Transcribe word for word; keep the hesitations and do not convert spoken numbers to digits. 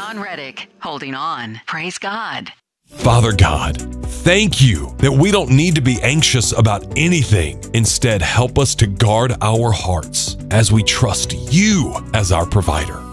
John Reddick, holding on. Praise God. Father God, thank you that we don't need to be anxious about anything. Instead, help us to guard our hearts as we trust you as our provider.